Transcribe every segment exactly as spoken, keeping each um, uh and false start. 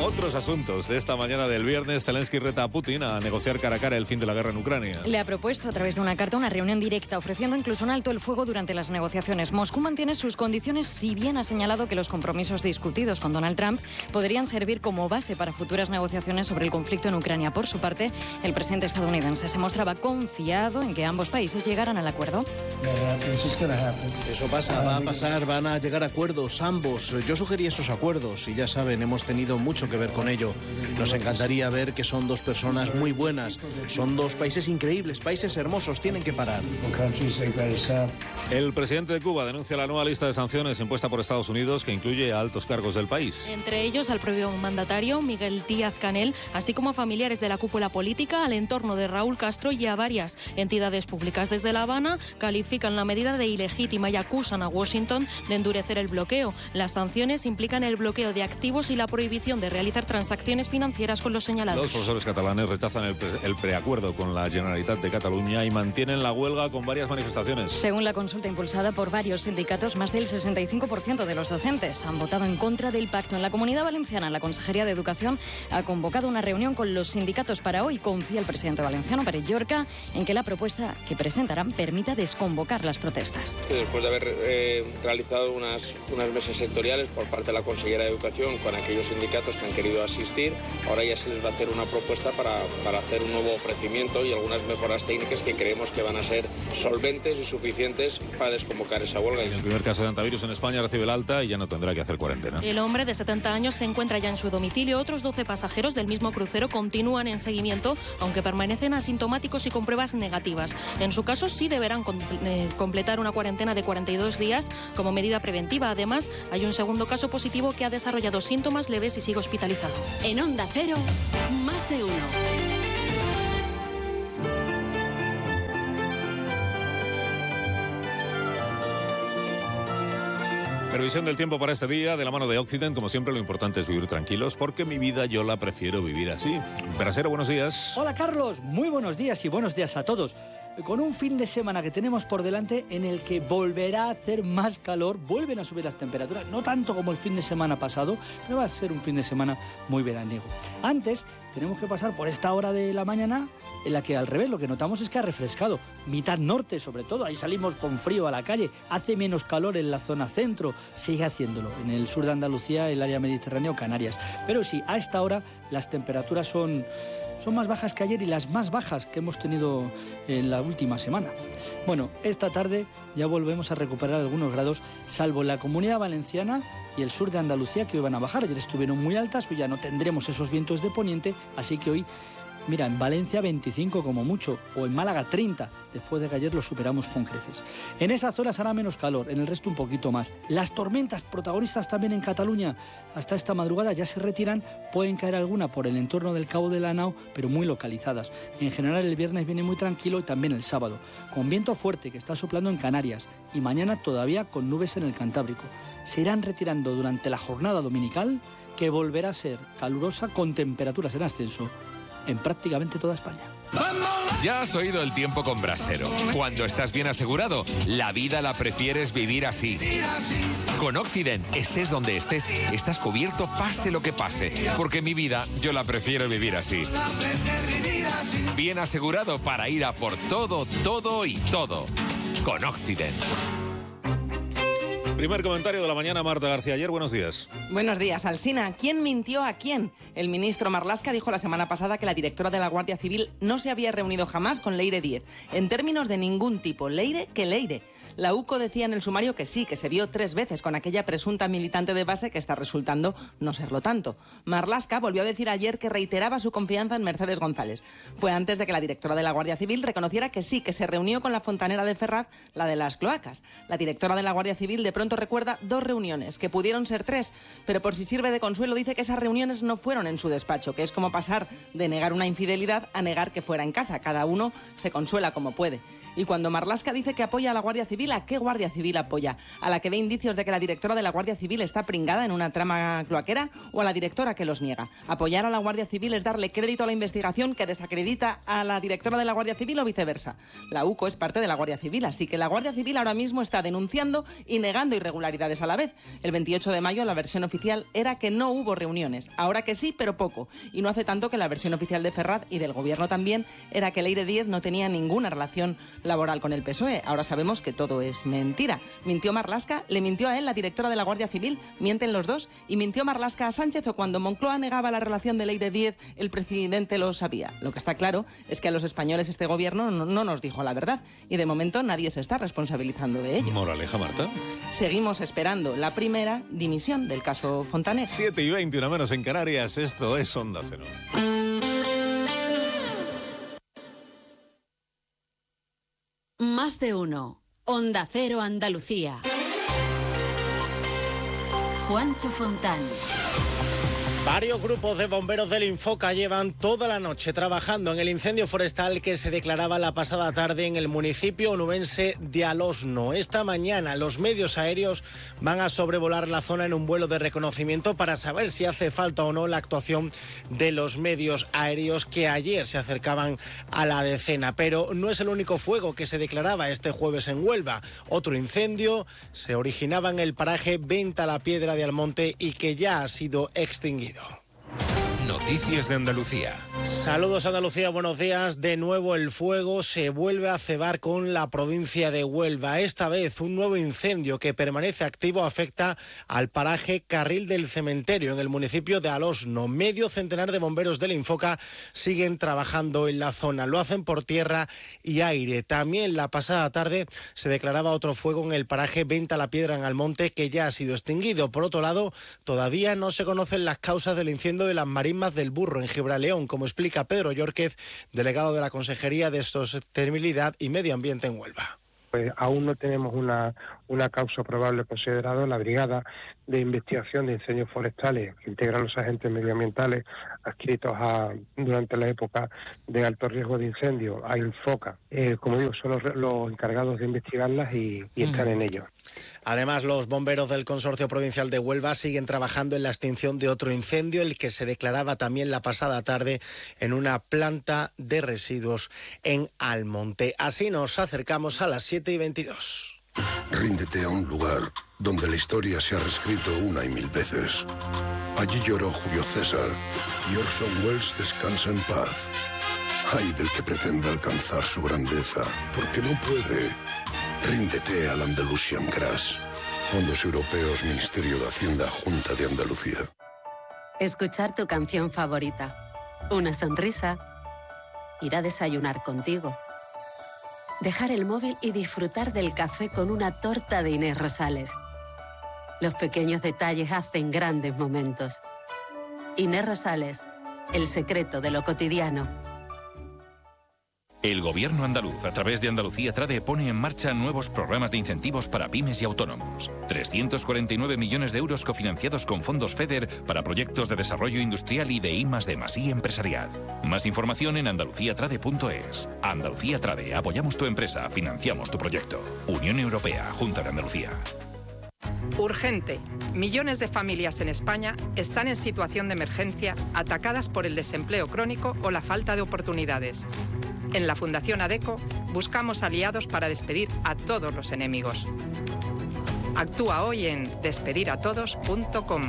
Otros asuntos de esta mañana del viernes. Zelensky reta a Putin a negociar cara a cara el fin de la guerra en Ucrania. Le ha propuesto a través de una carta una reunión directa, ofreciendo incluso un alto el fuego durante las negociaciones. Moscú mantiene sus condiciones, si bien ha señalado que los compromisos discutidos con Donald Trump podrían servir como base para futuras negociaciones sobre el conflicto en Ucrania. Por su parte, el presidente estadounidense se mostraba confiado en que ambos países llegaran al acuerdo. Eso pasa, va a pasar, van a llegar a acuerdos ambos. Yo sugerí esos acuerdos y ya saben, hemos tenido mucho que ver con ello. Nos encantaría ver que son dos personas muy buenas, son dos países increíbles, países hermosos, tienen que parar. El presidente de Cuba denuncia la nueva lista de sanciones impuesta por Estados Unidos que incluye a altos cargos del país. Entre ellos al propio mandatario Miguel Díaz-Canel, así como a familiares de la cúpula política, al entorno de Raúl Castro y a varias entidades públicas. Desde La Habana califican la medida de ilegítima y acusan a Washington de endurecer el bloqueo. Las sanciones implican el bloqueo de activos y la prohibición de realizar transacciones financieras con los señalados. Los profesores catalanes rechazan el, pre el preacuerdo con la Generalitat de Cataluña y mantienen la huelga con varias manifestaciones. Según la consulta impulsada por varios sindicatos, más del sesenta y cinco por ciento de los docentes han votado en contra del pacto. En la Comunidad Valenciana, la Consejería de Educación ha convocado una reunión con los sindicatos para hoy. Confía el presidente valenciano, Pere Llorca, en que la propuesta que presentarán permita desconvocar las protestas. Después de haber eh, realizado unas, unas mesas sectoriales por parte de la Consejería de Educación con aquellos sindicatos que han querido asistir, ahora ya se les va a hacer una propuesta para, para hacer un nuevo ofrecimiento y algunas mejoras técnicas que creemos que van a ser solventes y suficientes para desconvocar esa huelga. El primer caso de antivirus en España recibe el alta y ya no tendrá que hacer cuarentena. El hombre de setenta años se encuentra ya en su domicilio. Otros doce pasajeros del mismo crucero continúan en seguimiento, aunque permanecen asintomáticos y con pruebas negativas. En su caso, sí deberán completar una cuarentena de cuarenta y dos días como medida preventiva. Además, hay un segundo caso positivo que ha desarrollado síntomas leves y sigue hospitalizado. En Onda Cero, más de uno. Previsión del tiempo para este día, de la mano de Occident. Como siempre, lo importante es vivir tranquilos, porque mi vida yo la prefiero vivir así. Brasero, buenos días. Hola, Carlos. Muy buenos días y buenos días a todos. Con un fin de semana que tenemos por delante en el que volverá a hacer más calor, vuelven a subir las temperaturas, no tanto como el fin de semana pasado, pero va a ser un fin de semana muy veraniego. Antes tenemos que pasar por esta hora de la mañana en la que al revés lo que notamos es que ha refrescado, mitad norte sobre todo, ahí salimos con frío a la calle, hace menos calor en la zona centro, sigue haciéndolo en el sur de Andalucía, el área mediterránea o Canarias, pero sí, a esta hora las temperaturas son... son más bajas que ayer y las más bajas que hemos tenido en la última semana. Bueno, esta tarde ya volvemos a recuperar algunos grados, salvo en la Comunidad Valenciana y el sur de Andalucía, que hoy van a bajar. Ayer estuvieron muy altas, hoy ya no tendremos esos vientos de poniente, así que hoy, mira, en Valencia veinticinco como mucho, o en Málaga treinta, después de que ayer lo superamos con creces. En esas zonas hará menos calor, en el resto un poquito más. Las tormentas, protagonistas también en Cataluña, hasta esta madrugada ya se retiran, pueden caer alguna por el entorno del Cabo de la Nao, pero muy localizadas. En general el viernes viene muy tranquilo y también el sábado, con viento fuerte que está soplando en Canarias y mañana todavía con nubes en el Cantábrico. Se irán retirando durante la jornada dominical, que volverá a ser calurosa con temperaturas en ascenso en prácticamente toda España. Ya has oído el tiempo con Brasero. Cuando estás bien asegurado, la vida la prefieres vivir así. Con Occident, estés donde estés, estás cubierto pase lo que pase. Porque mi vida, yo la prefiero vivir así. Bien asegurado para ir a por todo, todo y todo. Con Occident. Primer comentario de la mañana, Marta García. Ayer, buenos días. Buenos días, Alsina. ¿Quién mintió a quién? El ministro Marlaska dijo la semana pasada que la directora de la Guardia Civil no se había reunido jamás con Leire Díez, en términos de ningún tipo. Leire que Leire. La U C O decía en el sumario que sí, que se vio tres veces con aquella presunta militante de base que está resultando no serlo tanto. Marlaska volvió a decir ayer que reiteraba su confianza en Mercedes González. Fue antes de que la directora de la Guardia Civil reconociera que sí, que se reunió con la fontanera de Ferraz, la de las cloacas. La directora de la Guardia Civil de pronto recuerda dos reuniones, que pudieron ser tres, pero por si sirve de consuelo dice que esas reuniones no fueron en su despacho, que es como pasar de negar una infidelidad a negar que fuera en casa. Cada uno se consuela como puede. Y cuando Marlaska dice que apoya a la Guardia Civil, ¿a qué Guardia Civil apoya? ¿A la que ve indicios de que la directora de la Guardia Civil está pringada en una trama cloaquera o a la directora que los niega? Apoyar a la Guardia Civil es darle crédito a la investigación que desacredita a la directora de la Guardia Civil o viceversa. La U C O es parte de la Guardia Civil, así que la Guardia Civil ahora mismo está denunciando y negando irregularidades a la vez. El veintiocho de mayo la versión oficial era que no hubo reuniones. Ahora que sí, pero poco. Y no hace tanto que la versión oficial de Ferraz y del Gobierno también era que Leire Díez no tenía ninguna relación laboral con el P S O E. Ahora sabemos que todo es mentira. Mintió Marlaska, le mintió a él la directora de la Guardia Civil, mienten los dos, y mintió Marlaska a Sánchez, o cuando Moncloa negaba la relación de Leire Díez, el presidente lo sabía. Lo que está claro es que a los españoles este Gobierno no, no nos dijo la verdad y de momento nadie se está responsabilizando de ello. Moraleja, Marta. Seguimos esperando la primera dimisión del caso Fontaner. siete y veinte, una menos en Canarias. Esto es Onda Cero. Más de uno. Onda Cero Andalucía. Juancho Fontán. Varios grupos de bomberos del Infoca llevan toda la noche trabajando en el incendio forestal que se declaraba la pasada tarde en el municipio onubense de Alosno. Esta mañana los medios aéreos van a sobrevolar la zona en un vuelo de reconocimiento para saber si hace falta o no la actuación de los medios aéreos que ayer se acercaban a la decena. Pero no es el único fuego que se declaraba este jueves en Huelva. Otro incendio se originaba en el paraje Venta la Piedra de Almonte y que ya ha sido extinguido. Noticias de Andalucía. Saludos Andalucía, buenos días. De nuevo el fuego se vuelve a cebar con la provincia de Huelva. Esta vez un nuevo incendio que permanece activo afecta al paraje Carril del Cementerio en el municipio de Alosno. Medio centenar de bomberos del Infoca siguen trabajando en la zona. Lo hacen por tierra y aire. También la pasada tarde se declaraba otro fuego en el paraje Venta la Piedra en Almonte que ya ha sido extinguido. Por otro lado, todavía no se conocen las causas del incendio de las marismas del Burro en Gibraleón, como explica Pedro Llórquez, delegado de la Consejería de Sostenibilidad y Medio Ambiente en Huelva. Pues aún no tenemos una, una causa probable considerada. La Brigada de Investigación de Incendios Forestales, que integra los agentes medioambientales adscritos a, durante la época de alto riesgo de incendio, a Infoca, eh, como digo, son los, los encargados de investigarlas y, y están en ello. Además, los bomberos del Consorcio Provincial de Huelva siguen trabajando en la extinción de otro incendio, el que se declaraba también la pasada tarde en una planta de residuos en Almonte. Así nos acercamos a las siete y veintidós. Ríndete a un lugar donde la historia se ha reescrito una y mil veces. Allí lloró Julio César y Orson Welles descansa en paz. Ay del que pretenda alcanzar su grandeza, porque no puede. Ríndete al Andalusian Crash. Fondos Europeos, Ministerio de Hacienda, Junta de Andalucía. Escuchar tu canción favorita. Una sonrisa. Ir a desayunar contigo. Dejar el móvil y disfrutar del café con una torta de Inés Rosales. Los pequeños detalles hacen grandes momentos. Inés Rosales, el secreto de lo cotidiano. El Gobierno andaluz, a través de Andalucía Trade, pone en marcha nuevos programas de incentivos para pymes y autónomos. trescientos cuarenta y nueve millones de euros cofinanciados con fondos FEDER para proyectos de desarrollo industrial y de I más D más I empresarial. Más información en andalucía trade punto es. Andalucía Trade, apoyamos tu empresa, financiamos tu proyecto. Unión Europea, Junta de Andalucía. Urgente. Millones de familias en España están en situación de emergencia, atacadas por el desempleo crónico o la falta de oportunidades. En la Fundación ADECO buscamos aliados para despedir a todos los enemigos. Actúa hoy en despedir a todos punto com.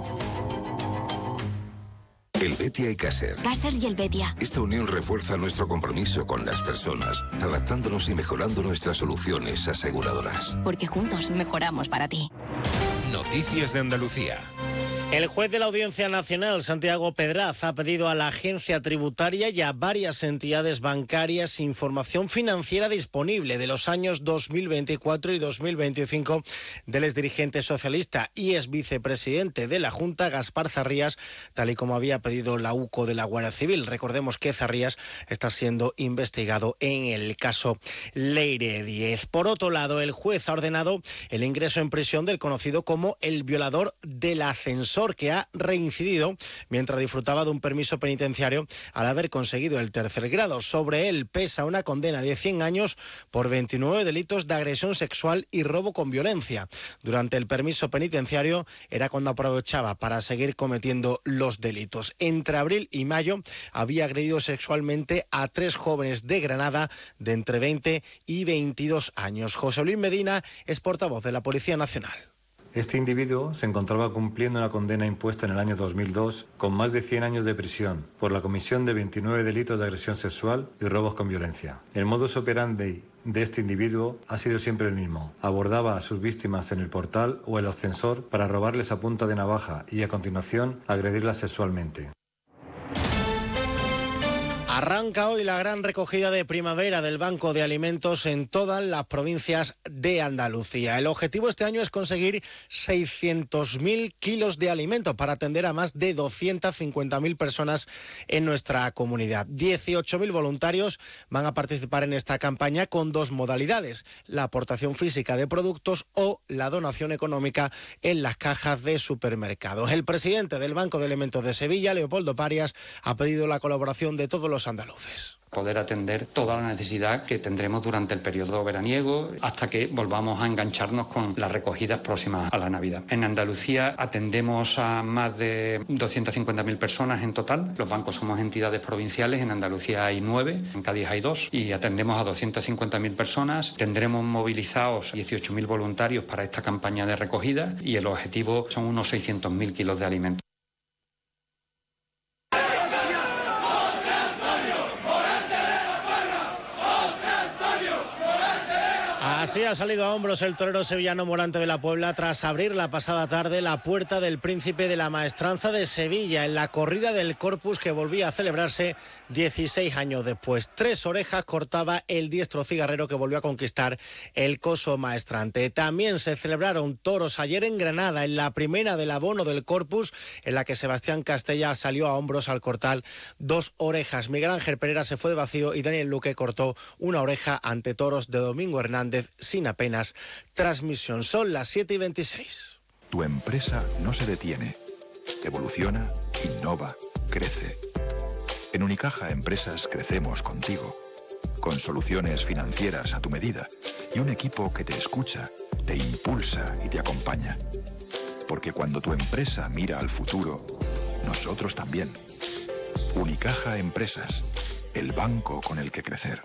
El Betia y Caser. Caser y el Betia. Esta unión refuerza nuestro compromiso con las personas, adaptándonos y mejorando nuestras soluciones aseguradoras. Porque juntos mejoramos para ti. Noticias de Andalucía. El juez de la Audiencia Nacional, Santiago Pedraz, ha pedido a la agencia tributaria y a varias entidades bancarias información financiera disponible de los años dos mil veinticuatro y dos mil veinticinco del exdirigente socialista y ex vicepresidente de la Junta, Gaspar Zarrías, tal y como había pedido la UCO de la Guardia Civil. Recordemos que Zarrías está siendo investigado en el caso Leire Díez. Por otro lado, el juez ha ordenado el ingreso en prisión del conocido como el violador del ascensor, que ha reincidido mientras disfrutaba de un permiso penitenciario al haber conseguido el tercer grado. Sobre él pesa una condena de cien años por veintinueve delitos de agresión sexual y robo con violencia. Durante el permiso penitenciario era cuando aprovechaba para seguir cometiendo los delitos. Entre abril y mayo había agredido sexualmente a tres jóvenes de Granada de entre veinte y veintidós años. José Luis Medina es portavoz de la Policía Nacional. Este individuo se encontraba cumpliendo una condena impuesta en el año dos mil dos con más de cien años de prisión por la comisión de veintinueve delitos de agresión sexual y robos con violencia. El modus operandi de este individuo ha sido siempre el mismo. Abordaba a sus víctimas en el portal o el ascensor para robarles a punta de navaja y a continuación agredirlas sexualmente. Arranca hoy la gran recogida de primavera del Banco de Alimentos en todas las provincias de Andalucía. El objetivo este año es conseguir seiscientos mil kilos de alimentos para atender a más de doscientas cincuenta mil personas en nuestra comunidad. dieciocho mil voluntarios van a participar en esta campaña con dos modalidades: la aportación física de productos o la donación económica en las cajas de supermercados. El presidente del Banco de Alimentos de Sevilla, Leopoldo Parias, ha pedido la colaboración de todos los andaluces. Poder atender toda la necesidad que tendremos durante el periodo veraniego hasta que volvamos a engancharnos con las recogidas próximas a la Navidad. En Andalucía atendemos a más de doscientas cincuenta mil personas en total. Los bancos somos entidades provinciales, en Andalucía hay nueve, en Cádiz hay dos y atendemos a doscientas cincuenta mil personas. Tendremos movilizados dieciocho mil voluntarios para esta campaña de recogida y el objetivo son unos seiscientos mil kilos de alimentos. Así ha salido a hombros el torero sevillano Morante de la Puebla tras abrir la pasada tarde la puerta del Príncipe de la Maestranza de Sevilla en la corrida del Corpus que volvía a celebrarse dieciséis años después. Tres orejas cortaba el diestro cigarrero que volvió a conquistar el coso maestrante. También se celebraron toros ayer en Granada en la primera del abono del Corpus en la que Sebastián Castella salió a hombros al cortar dos orejas. Miguel Ángel Pereira se fue de vacío y Daniel Luque cortó una oreja ante toros de Domingo Hernández sin apenas transmisión. Son las siete y veintiséis. Tu empresa no se detiene. Evoluciona, innova, crece. En Unicaja Empresas crecemos contigo, con soluciones financieras a tu medida y un equipo que te escucha, te impulsa y te acompaña. Porque cuando tu empresa mira al futuro, nosotros también. Unicaja Empresas, el banco con el que crecer.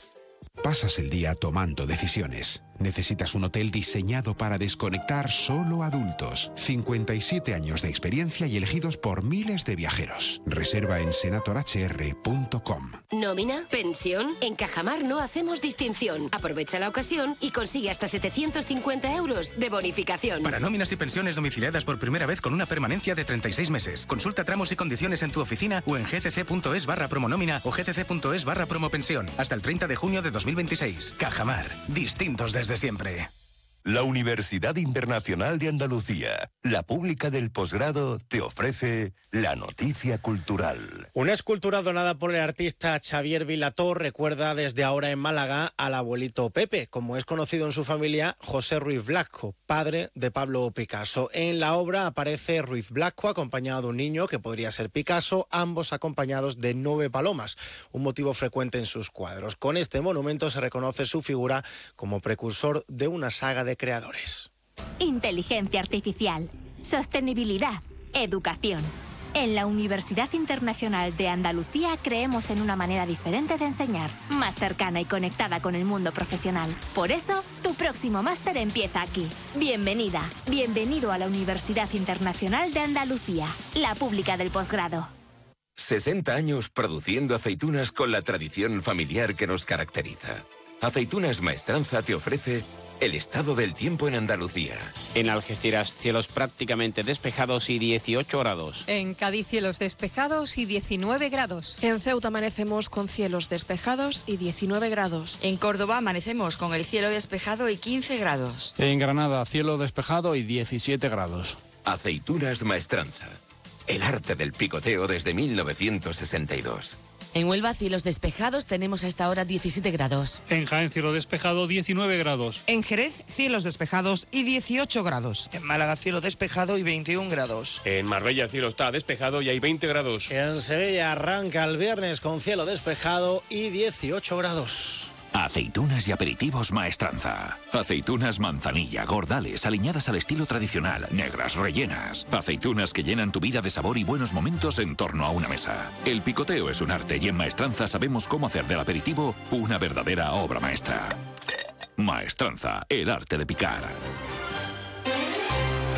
Pasas el día tomando decisiones. Necesitas un hotel diseñado para desconectar solo adultos. cincuenta y siete años de experiencia y elegidos por miles de viajeros. Reserva en senator h r punto com. ¿Nómina? ¿Pensión? En Cajamar no hacemos distinción. Aprovecha la ocasión y consigue hasta setecientos cincuenta euros de bonificación. Para nóminas y pensiones domiciliadas por primera vez con una permanencia de treinta y seis meses. Consulta tramos y condiciones en tu oficina o en gcc.es barra promonómina o gcc.es barra promopensión. Hasta el treinta de junio de dos mil veintiséis. Cajamar. Distintos desde siempre. La Universidad Internacional de Andalucía, la pública del posgrado, te ofrece la noticia cultural. Una escultura donada por el artista Xavier Vilator recuerda desde ahora en Málaga al abuelito Pepe, como es conocido en su familia José Ruiz Blasco, padre de Pablo Picasso. En la obra aparece Ruiz Blasco acompañado de un niño que podría ser Picasso, ambos acompañados de nueve palomas, un motivo frecuente en sus cuadros. Con este monumento se reconoce su figura como precursor de una saga de creadores. Inteligencia artificial, sostenibilidad, educación. En la Universidad Internacional de Andalucía creemos en una manera diferente de enseñar, más cercana y conectada con el mundo profesional. Por eso, tu próximo máster empieza aquí. Bienvenida, bienvenido a la Universidad Internacional de Andalucía, la pública del posgrado. sesenta años produciendo aceitunas con la tradición familiar que nos caracteriza. Aceitunas Maestranza te ofrece el estado del tiempo en Andalucía. En Algeciras, cielos prácticamente despejados y dieciocho grados. En Cádiz, cielos despejados y diecinueve grados. En Ceuta amanecemos con cielos despejados y diecinueve grados. En Córdoba amanecemos con el cielo despejado y quince grados. En Granada, cielo despejado y diecisiete grados. Aceitunas Maestranza. El arte del picoteo desde mil novecientos sesenta y dos. En Huelva, cielos despejados, tenemos hasta ahora diecisiete grados. En Jaén, cielo despejado, diecinueve grados. En Jerez, cielos despejados y dieciocho grados. En Málaga, cielo despejado y veintiún grados. En Marbella, el cielo está despejado y hay veinte grados. En Sevilla arranca el viernes con cielo despejado y dieciocho grados. Aceitunas y aperitivos Maestranza. Aceitunas manzanilla, gordales, aliñadas al estilo tradicional, negras, rellenas. Aceitunas que llenan tu vida de sabor y buenos momentos en torno a una mesa. El picoteo es un arte y en Maestranza sabemos cómo hacer del aperitivo una verdadera obra maestra. Maestranza, el arte de picar.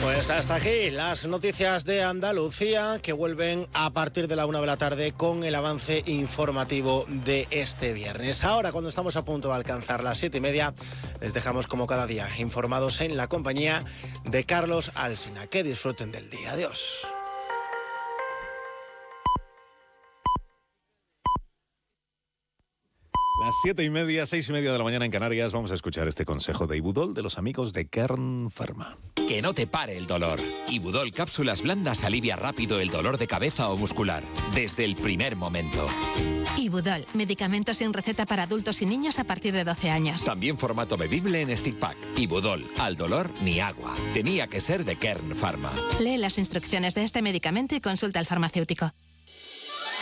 Pues hasta aquí las noticias de Andalucía, que vuelven a partir de la una de la tarde con el avance informativo de este viernes. Ahora, cuando estamos a punto de alcanzar las siete y media, les dejamos como cada día informados en la compañía de Carlos Alsina. Que disfruten del día. Adiós. Las siete y media, seis y media de la mañana en Canarias, vamos a escuchar este consejo de Ibudol de los amigos de Kern Pharma. Que no te pare el dolor. Ibudol Cápsulas Blandas alivia rápido el dolor de cabeza o muscular, desde el primer momento. Ibudol, medicamento sin receta para adultos y niños a partir de doce años. También formato bebible en stick pack. Ibudol, al dolor ni agua. Tenía que ser de Kern Pharma. Lee las instrucciones de este medicamento y consulta al farmacéutico.